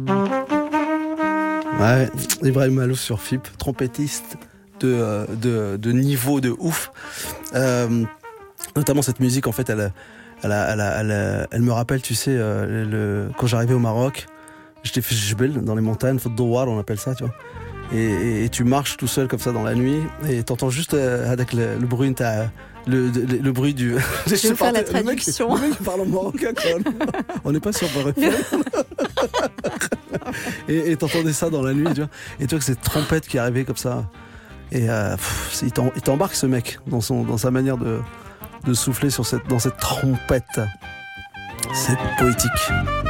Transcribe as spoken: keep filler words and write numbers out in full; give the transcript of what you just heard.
Ouais, Ibrahim Malouf sur F I P, trompettiste de, de, de niveau de ouf. Euh, notamment cette musique, en fait, elle, elle, elle, elle, elle, elle me rappelle, tu sais, euh, le, quand j'arrivais au Maroc, j'étais fait Jbel dans les montagnes, Fodouar, on appelle ça, tu vois. Et, et, et tu marches tout seul comme ça dans la nuit et t'entends juste euh, avec le, le bruit t'as, le, le, le bruit du je vais faire la traduction. Le mec, le mec parle en marocain quand même. On n'est pas sur Beurre et, et t'entendais ça dans la nuit, tu vois, et tu vois que cette trompette qui arrivait comme ça et euh, pff, il, t'em, il t'embarque ce mec dans, son, dans sa manière de, de souffler sur cette, dans cette trompette. C'est poétique.